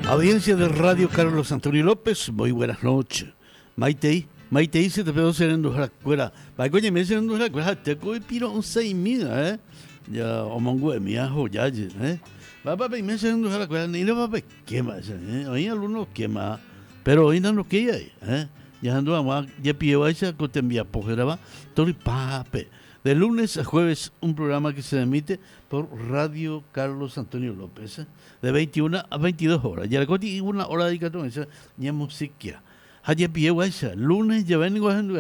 Audiencia de Radio Carlos Antonio López, muy buenas noches. Maitei se te pedo serendo la cuera. Vaya me serendo la cuera, te coi piro un 6,000, ya omongo de mi ajo ya, Papá me serendo la cuera, ni le va a quemar, hoy algunos quema, pero hoy no lo que hay, ya ando a ya pide esa que te envía pojeraba, todo pape. De lunes a jueves, un programa que se emite por Radio Carlos Antonio López, de 21 a 22 horas. Ya la coti una hora de 14, ya música. Haya pie guaysa, lunes ya vengo a